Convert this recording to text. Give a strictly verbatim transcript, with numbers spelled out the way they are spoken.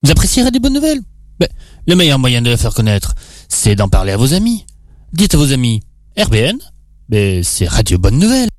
Vous apprécierez des bonnes nouvelles. Ben, le meilleur moyen de la faire connaître, c'est d'en parler à vos amis. Dites à vos amis, R B N, ben, c'est Radio Bonne Nouvelle.